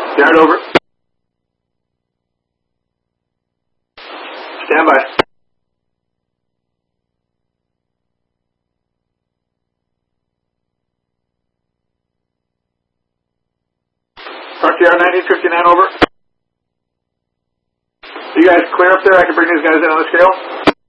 Jared, over. Stand by. RTR 1959, over. You guys clear up there? I can bring these guys in on the scale.